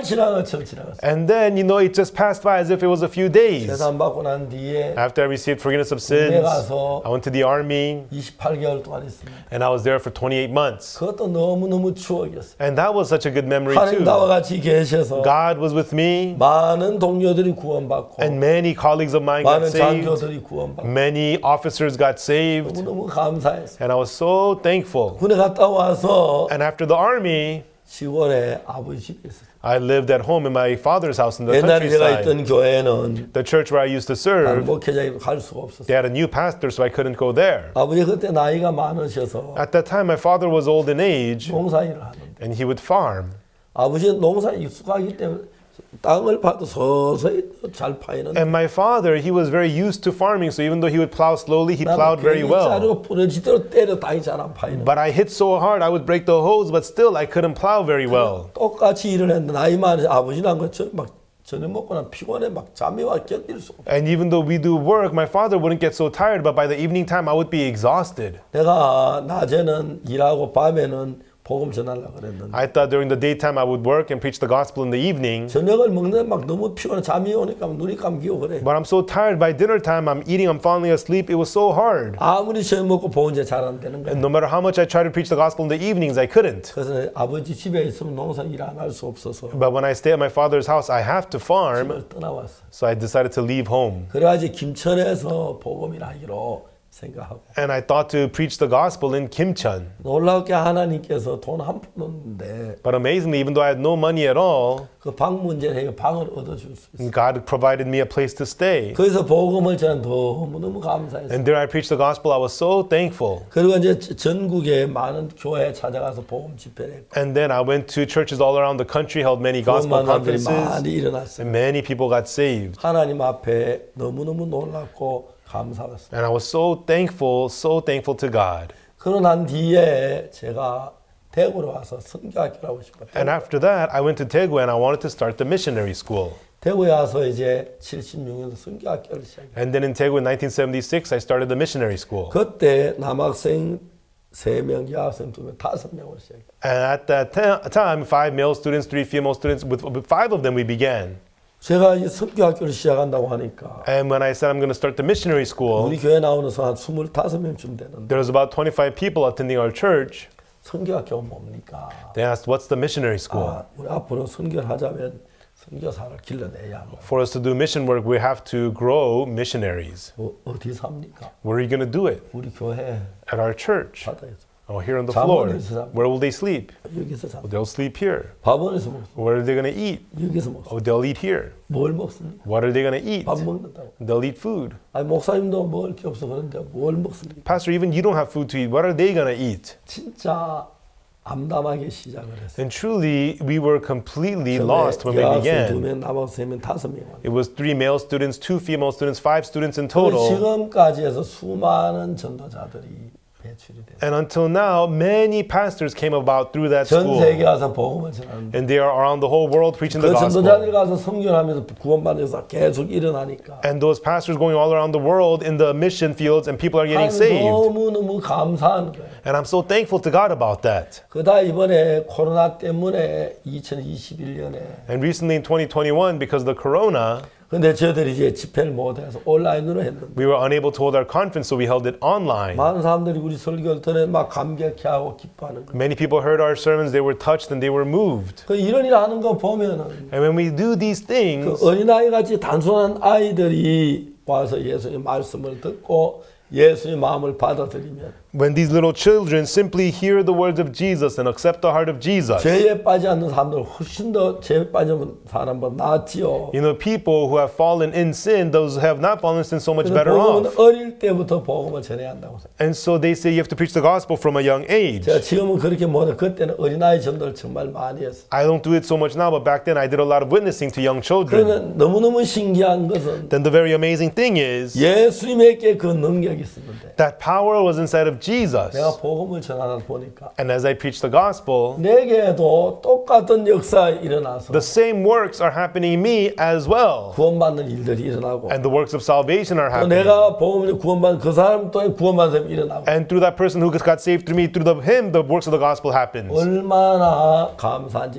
날 지난 것처럼 지나갔어요. And then, it just passed by as if it was a few days. 제산 받고 난 뒤에 After I received forgiveness of 군대 sins, 가서 I went to the army, 28개월 동안 있습니다. and I was there for 28 months. 그것도 너무너무 추억이었어요. And that was such a good memory 하나님 나와 too. 같이 계셔서 God was with me, 많은 동료들이 구원받고 and many colleagues of mine got 많은 saved. 장교들이 구원받고 Many officers got saved, 너무너무 감사했어요. and I was so thankful. 군에 갔다 와서 And after the army, 시골에 아버지 집에 있었어요. I lived at home in my father's house in the 옛날에 제가 countryside. 있던 교회는 The church where I used to serve, 목회자가 갈 수가 없었어요. they had a new pastor, so I couldn't go there. 아버지 그때 나이가 많으셔서 At that time, my father was old in age, 농사일을 하는데 and he would farm. 아버지는 농사에 익숙하기 때문에 땅을 파도 서서히 잘 파이는데 And my father, he was very used to farming, so even though he would plow slowly, he plowed very well. 자르고 부러지도록 때려 다이 잘 안 파이는. But I hit so hard, I would break the hose, but still I couldn't plow very well. 똑같이 일을 했는데 나이 많은 아버지랑 막 저녁 먹고 난 피곤해 막 잠이 와 견딜 수 없어. And even though we do work, my father wouldn't get so tired, but by the evening time, I would be exhausted. 내가 낮에는 일하고 밤에는 복음 전하려고 그랬는데 I thought during the daytime I would work and preach the gospel in the evening. 저녁을 먹는데 막 너무 피곤해 잠이 오니까 눈이 감기고 그래. But I'm so tired by dinner time, I'm eating, I'm falling asleep. It was so hard. 아무리 저녁 먹고 복음제 잘 안 되는 거야. And no matter how much I tried to preach the gospel in the evenings, I couldn't. 그래서 아버지 집에 있으면 농사 일 안 할 수 없어서 But when I stay at my father's house, I have to farm. 집을 떠나왔어. So I decided to leave home. 그래가지고 김천에서 복음을 하기로 생각하고 And I thought to preach the gospel in Kimcheon. 놀랍게 하나님께서 돈 한 푼 없는데 But amazingly, even though I had no money at all, 그 방 문제를 해서 방을 얻어줄 수 있어. God provided me a place to stay. 거기서 복음을 저는 너무너무 감사했어요. And there I preached the gospel. I was so thankful. 그리고 이제 전국에 많은 교회에 찾아가서 복음 집회를 했고 And then I went to churches all around the country, held many gospel 만남들이 conferences, 많이 일어났어요. and many people got saved. 하나님 앞에 너무너무 놀랍고 감사했어요. And I was so thankful to God. 그러고 난 뒤에 제가 대구로 와서 선교학교를 하고 싶었어요. And after that, I went to Daegu and I wanted to start the missionary school. 대구에 와서 이제 76년도 선교학교를 시작했어요. And then in Daegu in 1976, I started the missionary school. 그때 남학생 3명, 여학생 2명, 5명으로 시작했어요. And at that time, 5 male students, 3 female students, with 5 of them we began. 제가 이 선교학교를 시작한다고 하니까 And when I said I'm going to start the missionary school, 우리 교회 나오는 한 25명쯤 되는데 there was about 25 people attending our church. 선교학교가 뭡니까? They asked, what's the missionary school? 아, 우리 앞으로 선교를 하자면 선교사를 길러내야 하고 For us to do mission work, we have to grow missionaries. 어디서 합니까? Where are you going to do it? 우리 교회 At our church. 바다에서 Oh, here on the floor. 자본에서 Where will they sleep? 여기서 잡. They'll sleep here. 밥원에서 먹. Where are they going to eat? 여기서 먹. Oh, they'll eat here. 뭘 먹습니까? What are they going to eat? 밥 먹는다고. They'll eat food. 아니 목사님도 먹을 게 없어 그런데 뭘 먹습니까? Pastor, even you don't have food to eat. What are they going to eat? 진짜 암담하게 시작을 했어요. And truly, we were completely lost when we 여학생 began. 2명, 남학생 3명, 5명. It was 3 male students, 2 female students, 5 students in total. 지금까지 해서 수많은 전도자들이 배출이 됐어요. And until now, many pastors came about through that 전 school. 세계 가서 복음을 전하는데 And they are around the whole world preaching the 그 gospel. 전도자들 가서 선교하면서 구원받는 계속 일어나니까 And those pastors going all around the world in the mission fields and people are getting 하나님 saved. 너무너무 감사한 거예요. And I'm so thankful to God about that. 그다 이번에 코로나 때문에 2021년에 And recently in 2021, because of the corona, 근데 저희들이 이제 집회를 못해서 온라인으로 했는데 we were unable to hold our conference, so we held it online. 많은 사람들이 우리 설교를 들어 막 감격해하고 기뻐하는 거예요. Many people heard our sermons, they were touched and they were moved. 그 이런 일 하는 거 보면은 And when we do these 그 things, 어린아이 같이 단순한 아이들이 와서 예수님 말씀을 듣고 예수의 마음을 받아들이면 when these little children simply hear the words of Jesus and accept the heart of Jesus, 죄에 빠지 않는 사람들 훨씬 더 죄에 빠진 사람보다 낫지요. you know, people who have fallen in sin, those who have not fallen in sin, so much better 복음은 off. 어릴 때부터 복음을 전해야 한다고 생각해요. And so they say you have to preach the gospel from a young age. 제가 지금은 그렇게 못해. 그때는 어린아이 전도를 정말 많이 했어요. I don't do it so much now, but back then I did a lot of witnessing to young children. 그러면 너무너무 신기한 것은 Then the very amazing thing is 예수님에게 그 능력이 있었는데 that power was inside of Jesus. 내가 복음을 전하다 보니까 And as I preach the gospel, 내게도 똑같은 역사가 일어나서 the same works are happening in me as well. 구원받는 일들이 일어나고 And the works of salvation are 또 happening. 내가 복음을 구원받는 그 사람 또한 구원받는 사람이 일어나고 And through that person who got saved through me, through him, the works of the gospel happens. 얼마나 감사한지